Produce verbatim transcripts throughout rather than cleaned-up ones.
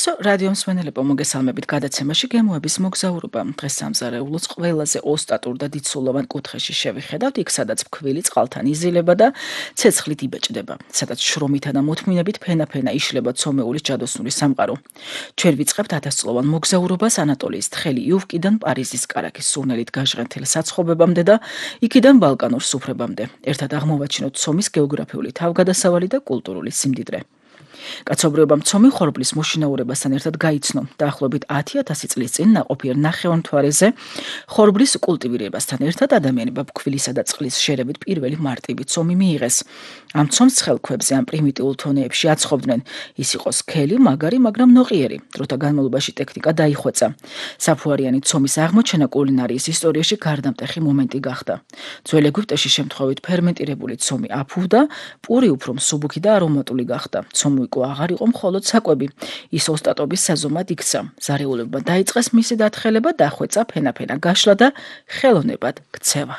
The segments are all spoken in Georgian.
საინტერესო რადიო მსმენელებო, მოგესალმებით გადაცემაში გემოების მოგზაურობა. დღეს სამზარეულოს ყველაზე ოსტატურ და დიდსულოვან კუთხეში შევიხედავთ, იქ სადაც ფქვილი წყალთან იზილება და ცეცხლით იბეჭდება, სადაც შრომითა და მოთმინებით ფენა-ფენა იშლება ცომეულის ჯადოსნური სამყარო. ჩვენ ვიწყებთ ათასწლოვან მოგზაურობას ანატოლიის თხელი იუვკიდან პარიზის კარაქის სურნელით გაჟღენთილ საცხობებამდე და იქიდან ბალკანურ სუფრებამდე. ერთად აღმოვაჩინოთ ცომის გეოგრაფიული თავგადასავალი და კულტურული სიმდიდრე. კაცობრიობამ ცომი ხორბლის მოშინაურებასთან ერთად გაიცნო. დაახლოებით ათი ათასი წლის წინ ნაყოფიერ ნახევარმთვარეზე ხორბლის კულტივირებასთან ერთად ადამიანებმა ფქვილისა და წყლის შერებით პირველი მარტივი ცომი მიიღეს. ამ ცომს ცხელქვებზე ან პრიმიტიულ თონეებში აცხობდნენ. ის იყო სქელი, მაგარი, მაგრამ ნოყიერი. დროთა განმავლობაში ტექნიკა დაიხვეწა. საფუარიანი ცომის აღმოჩენა კულინარიის ისტორიაში გარდამტეხი მომენტი გახდა. ძველ ეგვიპტეში შემთხვევით ფერმენტირებული ცომი აფუვდა, პური უფრო მსუბუქი და არომატული გახდა. ცომი უკვე აღარ იყო მხოლოდ საკვები. ის ოსტატობის საზომად იქცა. ზარეულებმა დაიწყეს მისი დათხელება, დახვეწა ფენა-ფენა გაშლა და ხელოვნებად ქცევა.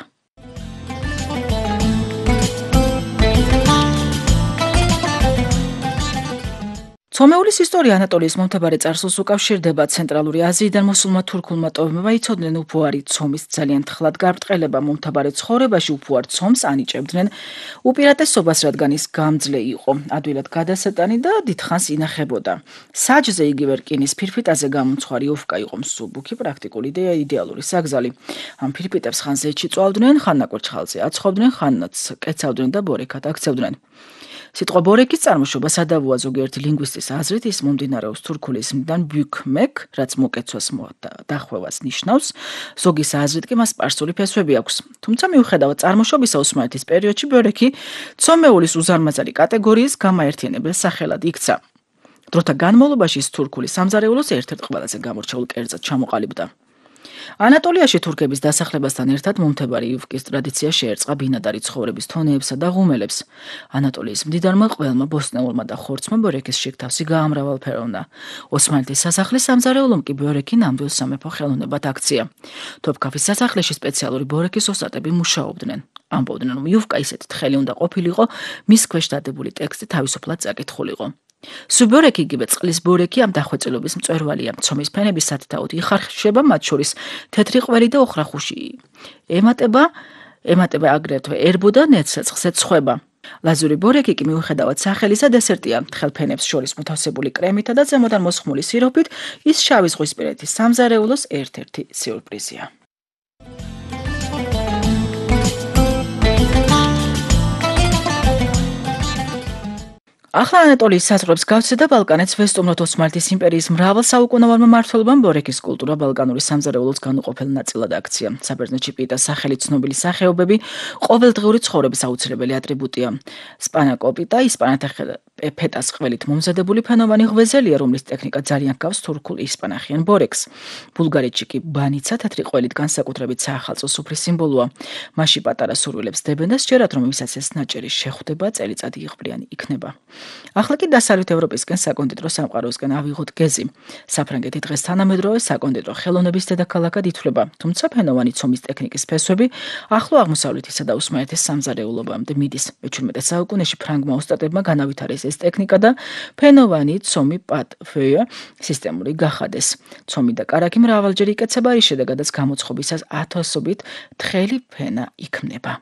ცომეულის ისტორია ანატოლიის მომთაბარე წარსულს უკავშირდება. ცენტრალური აზიიდან მოსულმა თურქულმა ტომებმა იცოდნენ უფუარი ცომის ძალიან თხლად გარბრტყელება. მომთაბარე ცხოვრებაში უფუარ ცომს ანიჭებდნენ უპირატესობას, რადგან ის გამძლე იყო, ადვილად გადასატანი და დიდხანს ინახებოდა. საჯზე იგივე რკინის ფირფიტაზე გამომცხვარი ოვკა იყო მსუბუქი, პრაქტიკული და იდეალური საგზალი. ამ ფირფიტებს ხან ზეთში წვავდნენ, ხან ნაკურჩხალზე აცხობდნენ, ხანაც კეცავდნენ და ბორექად აქცევდნენ. სიტყვა ბორეკის წარმოშობა სადავოა. ზოგიერთი ლინგვისტის აზრით ის მომდინარეობს თურქულის მიდან ბიუქმეკ, რაც მოკეცვას დახვევას ნიშნავს. ზოგის აზრით კი მას სპარსული ფესვები აქვს. თუმცა მიუხედავად წარმოშობისა, ოსმალეთის პერიოდში ბორეკი ცომეულის უზარმაზარი კატეგორიის გამაერთიანებელ სახელად იქცა. დროთა განმავლობაში ის თურქული სამზარეულოს ერთ-ერთ ყველაზე გამორჩეულ კერძად ჩამოყალიბდა. ანატოლიაში თურქების დასახლებასთან ერთად მომთაბარე იუვკის ტრადიცია შეერწყა ბინადარი ცხოვრების თონეებსა და ღუმელებს. ანატოლიის მდიდარმა ყველმა ბოსტნეულმა და ხორცმა ბორეკის შიგთავსი გაამრავალფეროვნა. ოსმალეთის სასახლის სამზარეულომ კი ბორეკი ნამდვილ სამეფო ხელოვნებად აქცია. თოფქაფის სასახლეში სპეციალური ბორეკის ოსტატები მუშაობდნენ. ამბობდნენ, რომ იუვკა ისეთი თხელი უნდა ყოფილიყო, მის ქვეშ დადებული ტექსტი თავისუფლად წაკითხულიყო. სუბორეკი იგივე წყლის ბორეკი ამ დახვეწილობის მწვერვალია. ცომის ფენების სათითაოდ იხარხება, მათ შორის თეთრი ყვერი და ოხრახუში ემატება, ემატება აგრეთვე ერბო და ნედლსაცხზე ცხება. ლაზური ბორეკი კი მიუხედავად სახელისა დესერტია. თხელფენებს შორის მოთავსებული კრემითა და ზემოდან მოსხმული სიროფით, ის შავი ზღვისპირეთის სამზარეულოს ერთ-ერთი სიურპრიზია. ახლა ანატოლიის საზღვრებს გავცედა ბალკანეთს ვესტუმროთ. ოსმალეთის იმპერიის მრავალ საუკუნოვანმა მმართველობამ ბორეკის კულტურა ბალკანური სამზარეულოს განუყოფელ ნაწილად აქცია. საბერძნეთში პიტას სახელით ცნობილი სახეობები ყოველდღიური ცხოვრების აუცილებელი ატრიბუტია. სპანაკოპიტა ისპანეთა ფეტას ყველით მომზადებული ფენოვანი ღვეზელია, რომლის ტექნიკა ძალიან ჰგავს თურქულ ისპანახიან ბორეკს. ბულგარეთში კი ბანიცა თეთრი ყველით განსაკუთრებით საახალწლო სუფრის სიმბოლოა. მასში პატარა სურვილებს დებენ და სჯერათ, რომ ვისაც ეს ნაჭერი შეხვდება, წელიწადი იღბლიანი იქნება. ახლა კი დასავლეთ ევროპისკენ საკონდიტრო სამყაროსკენ ავიღოთ გეზი. საფრანგეთი დღეს თანამედროვე საკონდიტრო ხელოვნების დედაქალაქად ითვლება, თუმცა ფენოვანი ცომის ტექნიკის ფესვები ახლო აღმოსავლეთისა და ოსმალეთის სამზარეულობამდე მიდის. მეჩვიდმეტე საუკუნეში ფრანგმა ოსტატებმა განავითარეს ეს ტექნიკა და ფენოვანი ცომი პატ-ფეა სისტემური გახადეს. ცომი და კარაქი მრავალჯერ იკეცება, რის შედეგადაც გამოცხობისას ათასობით თხელი ფენა იქმნება.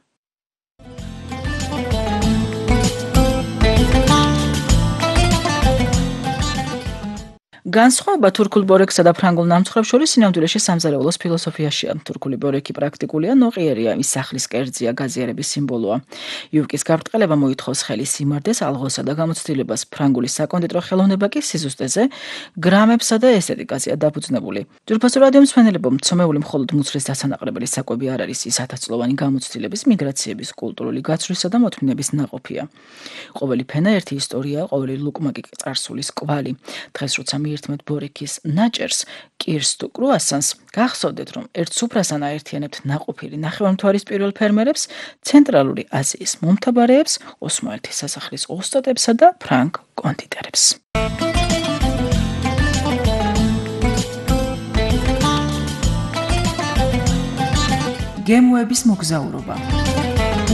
განსხვავება თურქულ ბორექსა და ფრანგულ ნამცხრებს შორის სინამდვილეში სამზარეულოს ფილოსოფიაშია. თურქული ბორეკი პრაქტიკულია, ნოყიერია, ის სახლის კერძია, გაზიარების სიმბოლოა. იუვკის გარბრტყელება მოითხოვს ხელის სიმართლეს, ალღოსა და გამოცდილებას. ფრანგული საკონდიტრო ხელოვნება კი სიზუსტეზე, გრამებსა და ესთეტიკაზეა დაფუძნებული. ძვირფასო რადიო მსმენელებო, ცომეული მხოლოდ მუცლის დასანაყრებელი საკვები არ არის, ის ათასწლოვანი გამოცდილების, მიგრაციების, კულტურული გაცვლისა და მოთმინების ნაყოფია. ყოველი ფენა ერთი ისტორია, ყოველი ლუკმაკი წარსულის კვალი. დღეს როცა ერთმეთ ბორეკის ნაჭერს, კირს თუ კრუასანს, გახსოვდეთ, რომ ერთ სუფრასთან აერთიანებთ ნაყოფიერი ნახევარმთვარის პირველ ფერმერებს, ცენტრალური აზიის მომთაბარეებს, ოსმალეთის სასახლის ოსტატებსა და ფრანგ კონდიტერებს. გემოების მოგზაურობა.